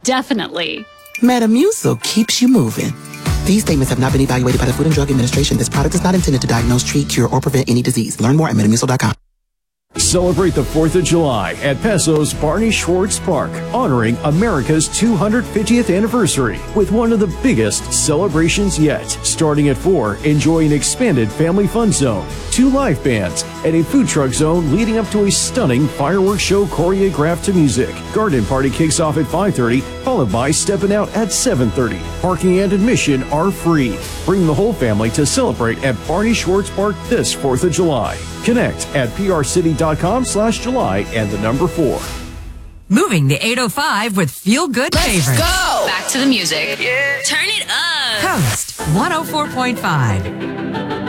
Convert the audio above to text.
Definitely. Metamucil keeps you moving. These statements have not been evaluated by the Food and Drug Administration. This product is not intended to diagnose, treat, cure, or prevent any disease. Learn more at metamucil.com. Celebrate the 4th of July at Peso's Barney Schwartz Park, honoring America's 250th anniversary with one of the biggest celebrations yet. Starting at 4, enjoy an expanded family fun zone, 2 live bands, and a food truck zone leading up to a stunning fireworks show choreographed to music. Garden party kicks off at 5:30, followed by Steppin' Out at 7:30. Parking and admission are free. Bring the whole family to celebrate at Barney Schwartz Park this 4th of July. Connect at prcity.com/July and the number 4. Moving the 805 with Feel Good favorites. Let's go! Back to the music. Turn it up! Coast 104.5.